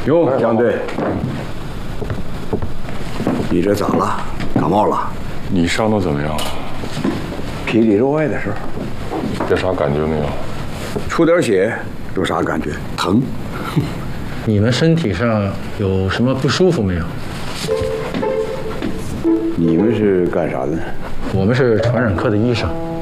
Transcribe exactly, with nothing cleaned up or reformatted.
哟，江队，你这咋了？感冒了？ 你伤得怎么样？ 皮里肉外的事儿。 有啥感觉没有？ 出点血，有啥感觉？疼。 你们身体上有什么不舒服没有？ 你们是干啥的？ 我们是传染科的医生。